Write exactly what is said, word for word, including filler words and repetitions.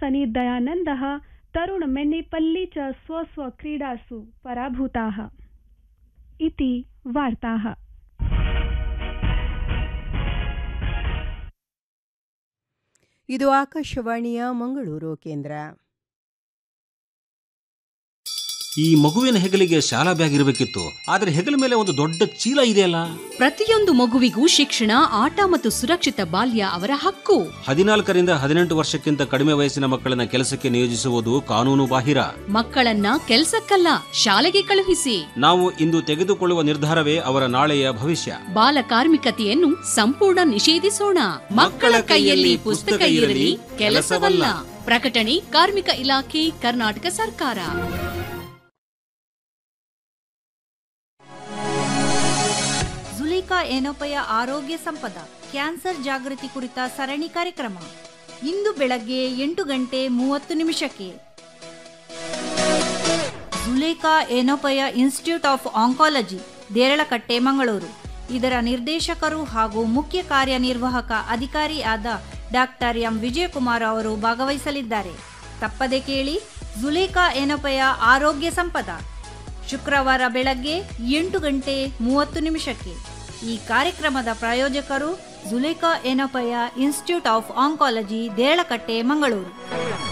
सनी दयानन्दः तरुण मेन्निपल्ली च स्वस्वक्रीडासु पराभूताः इति वार्ताः। ಇದು ಆಕಾಶವಾಣಿಯ ಮಂಗಳೂರು ಕೇಂದ್ರ. ಈ ಮಗುವಿನ ಹೆಗಲಿಗೆ ಶಾಲಾ ಬ್ಯಾಗ್ ಇರಬೇಕಿತ್ತು, ಆದ್ರೆ ಹೆಗಲ ಮೇಲೆ ಒಂದು ದೊಡ್ಡ ಚೀಲ ಇದೆಯಲ್ಲ. ಪ್ರತಿಯೊಂದು ಮಗುವಿಗೂ ಶಿಕ್ಷಣ, ಆಟ ಮತ್ತು ಸುರಕ್ಷಿತ ಬಾಲ್ಯ ಅವರ ಹಕ್ಕು. ಹದಿನಾಲ್ಕರಿಂದ ಹದಿನೆಂಟು ವರ್ಷಕ್ಕಿಂತ ಕಡಿಮೆ ವಯಸ್ಸಿನ ಮಕ್ಕಳನ್ನ ಕೆಲಸಕ್ಕೆ ನಿಯೋಜಿಸುವುದು ಕಾನೂನು ಬಾಹಿರ. ಮಕ್ಕಳನ್ನ ಕೆಲಸಕ್ಕಲ್ಲ, ಶಾಲೆಗೆ ಕಳುಹಿಸಿ. ನಾವು ಇಂದು ತೆಗೆದುಕೊಳ್ಳುವ ನಿರ್ಧಾರವೇ ಅವರ ನಾಳೆಯ ಭವಿಷ್ಯ. ಬಾಲ ಕಾರ್ಮಿಕತೆಯನ್ನು ಸಂಪೂರ್ಣ ನಿಷೇಧಿಸೋಣ. ಮಕ್ಕಳ ಕೈಯಲ್ಲಿ ಪುಸ್ತಕ ಇರಲಿ, ಕೆಲಸವಲ್ಲ. ಪ್ರಕಟಣೆ ಕಾರ್ಮಿಕ ಇಲಾಖೆ, ಕರ್ನಾಟಕ ಸರ್ಕಾರ. ಜುಲೇಖಾ ಏನೋಪಯ ಆರೋಗ್ಯ ಸಂಪದ ಕ್ಯಾನ್ಸರ್ ಜಾಗೃತಿ ಕುರಿತ ಸರಣಿ ಕಾರ್ಯಕ್ರಮ ಇಂದು ಬೆಳಗ್ಗೆ ಎಂಟು ಗಂಟೆ ಮೂವತ್ತು ನಿಮಿಷಕ್ಕೆ Zulekha ಏನೋಪಯ institute of oncology, Deralakatte, Mangaluru. ಇದರ ನಿರ್ದೇಶಕರು ಹಾಗೂ ಮುಖ್ಯ ಕಾರ್ಯನಿರ್ವಾಹಕ ಅಧಿಕಾರಿ ಆದ ಡಾಕ್ಟರ್ ಎಂ ವಿಜಯಕುಮಾರ್ ಅವರು ಭಾಗವಹಿಸಲಿದ್ದಾರೆ. ತಪ್ಪದೆ ಕೇಳಿ ಜುಲೇಖಾ ಏನೋಪಯ ಆರೋಗ್ಯ ಸಂಪದ, ಶುಕ್ರವಾರ ಬೆಳಗ್ಗೆ ಎಂಟು ಗಂಟೆ ಮೂವತ್ತು ನಿಮಿಷಕ್ಕೆ. ಈ ಕಾರ್ಯಕ್ರಮದ ಪ್ರಾಯೋಜಕರು Zulekha ಏನೋಪಯ institute of oncology, Deralakatte, Mangaluru.